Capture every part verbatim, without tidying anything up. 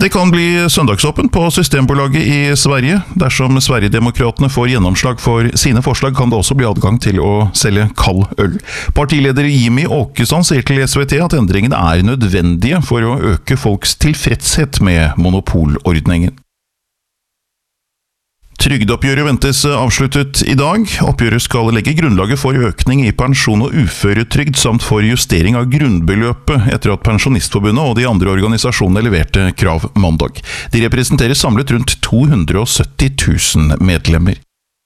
Det kan bli søndagsåpen på Systembolaget i Sverige. Dersom Sverigedemokratene får gjennomslag for sine forslag, kan det også bli adgang til å selge kald øl. Partileder Jimmy Åkesson sier til S V T at endringene er nødvendige for å øke folks tilfredshet med monopolordningen. Trygdeoppgjøret ventes avsluttet i dag. Oppgjøret skal legge grunnlaget for økning i pensjon og uføretrygd samt for justering av grunnbeløpet etter at Pensjonistforbundet og de andre organisasjonene leverte krav mandag. De representerer samlet rundt to hundre og sytti tusen medlemmer.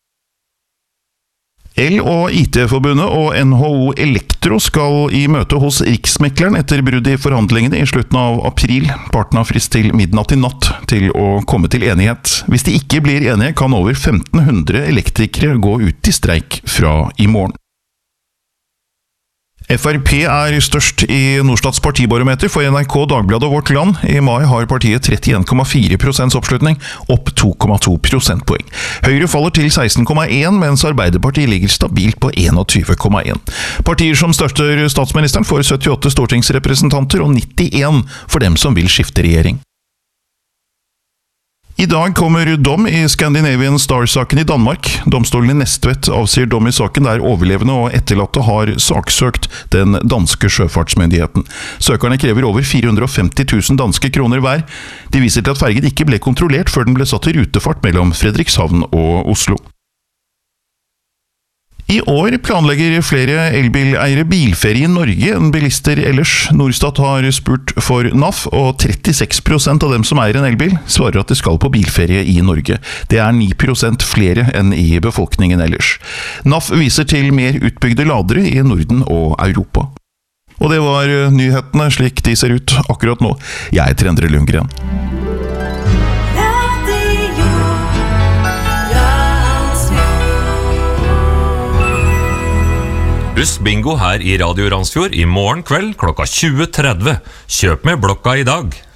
El- og I T-forbundet og N H O Elektro skal i møte hos Riksmekleren etter brudd i forhandlingene i slutten av april. Partene har frist til midnatt i natt til å komme til enighet. Hvis de ikke blir enige, kan over femten hundre elektrikere gå ut i streik fra i morgen. F R P er størst i Norstats partibarometer for N R K, Dagbladet og Vårt Land. I mai har partiet trettien komma fire prosent oppslutning, opp to komma to prosentpoeng. Høyre faller til seksten komma en, mens Arbeiderpartiet ligger stabilt på tjueen komma en. Partier som støtter statsministeren får syttiåtte stortingsrepresentanter og nittien for dem som vil skifte regjering. I dag kommer dom i Scandinavian Star-saken i Danmark. Domstolen i Næstvet avsier dom i saken der overlevende og etterlatte har saksøkt den danske sjøfartsmyndigheten. Søkerne krever over fire hundre og femti tusen danske kroner hver. De viser til at fergen ikke ble kontrollert før den ble satt i rutefart mellom Fredrikshavn og Oslo. I år planlegger flere elbileiere bilferie i Norge enn bilister ellers. Norstat har spurt for N A F, og trettiseks prosent av dem som eier en elbil svarer at de skal på bilferie i Norge. Det er ni prosent flere enn i befolkningen ellers. N A F viser til mer utbygde ladere i Norden og Europa. Og det var nyhetene slik de ser ut akkurat nå. Jeg heter Endre Lundgren. Husk bingo her i Radio Randsfjord i morgen kveld klokka tjue tretti. Kjøp med blokka i dag.